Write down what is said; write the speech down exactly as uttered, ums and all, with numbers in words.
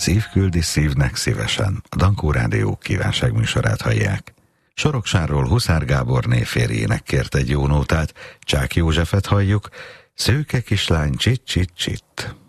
Szív küldi szívnek szívesen. A Dankó Rádió kívánságműsorát hallják. Soroksárról Huszár Gáborné férjének kért egy jó nótát, Csák Józsefet halljuk, Szőke kislány csit csit csit.